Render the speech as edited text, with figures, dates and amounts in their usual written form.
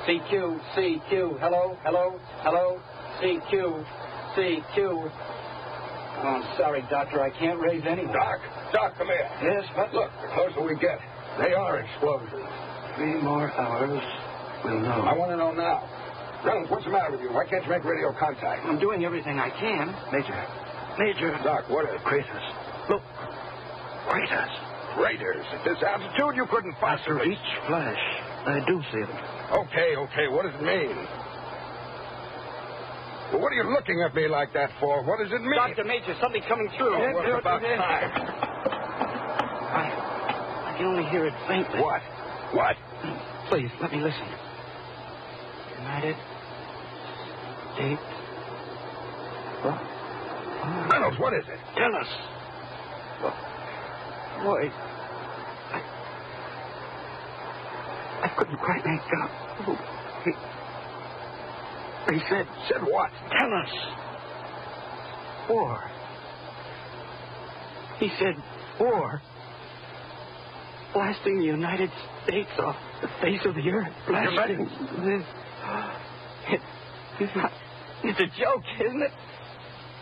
CQ, CQ, hello, hello, hello, CQ, CQ. Oh, I'm sorry, Doctor, I can't raise any. Doc, come here. Yes, what? Look, the closer we get, they are explosions. 3 more hours, we'll know. I want to know now. Reynolds, what's the matter with you? Why can't you make radio contact? I'm doing everything I can. Major. Doc, what is it? Craters. Look. Craters. Craters? At this altitude, you couldn't possibly... Each flash, I do see them. Okay. What does it mean? Well, what are you looking at me like that for? What does it mean? Dr. Major, something coming through. Oh, well, it's about time. I can only hear it faintly. What? Please, let me listen. United States. What? Reynolds, what is it? Tell us. Boy, I couldn't quite make out. He said what? Tell us. War. He said war. Blasting the United States off the face of the earth. Blasting this. It's a joke, isn't it?